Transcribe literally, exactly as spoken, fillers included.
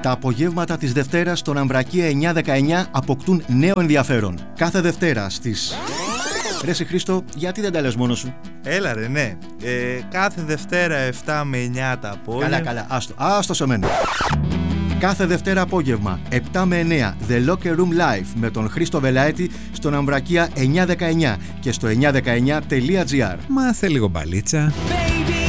Τα απογεύματα της Δευτέρας στον Αμβρακία εννιά δεκαεννιά αποκτούν νέο ενδιαφέρον. Κάθε Δευτέρα στις... Ρε συ Χρήστο, γιατί δεν τα λες μόνος σου? Έλα ρε, ναι. Ε, κάθε Δευτέρα επτά με εννιά τα απόγευμα. Καλά, καλά, άστο, άστο σε μένα. Κάθε Δευτέρα απόγευμα, επτά με εννιά, The Locker Room Live με τον Χρήστο Βελαέτη στον Αμβρακία εννιά δεκαεννιά και στο εννιά δεκαεννιά τελεία τζι άρ. Μάθε λίγο μπαλίτσα.